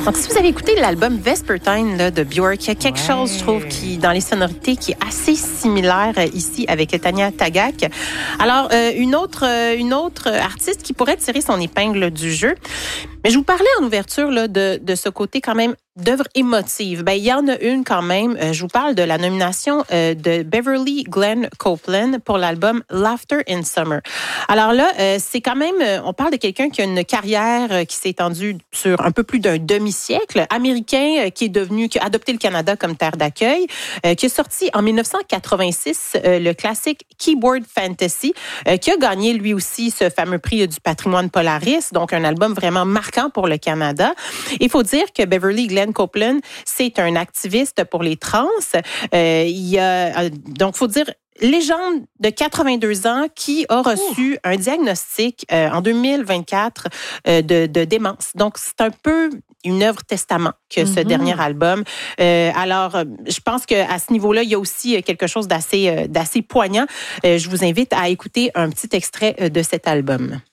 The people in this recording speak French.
Donc, si vous avez écouté l'album Vespertine là, de Björk, il y a quelque chose, je trouve, qui dans les sonorités qui est assez similaire ici avec Tanya Tagaq. Alors, une autre artiste qui pourrait tirer son épingle du jeu. Mais je vous parlais en ouverture là, de ce côté quand même d'œuvres émotives. Ben, il y en a une quand même. Je vous parle de la nomination de Beverly Glenn Copeland pour l'album Laughter in Summer. Alors là, c'est quand même, on parle de quelqu'un qui a une carrière qui s'est étendue sur un peu plus d'un demi-siècle, américain qui a adopté le Canada comme terre d'accueil, qui a sorti en 1986 le classique Keyboard Fantasy, qui a gagné lui aussi ce fameux prix du patrimoine Polaris, donc un album vraiment marquant pour le Canada. Il faut dire que Beverly Glenn Copeland, c'est un activiste pour les trans. Donc, faut dire, légende de 82 ans qui a reçu un diagnostic en 2024 de démence. Donc, c'est un peu une œuvre testament que ce dernier album. Alors, je pense qu'à ce niveau-là, il y a aussi quelque chose d'assez poignant. Je vous invite à écouter un petit extrait de cet album.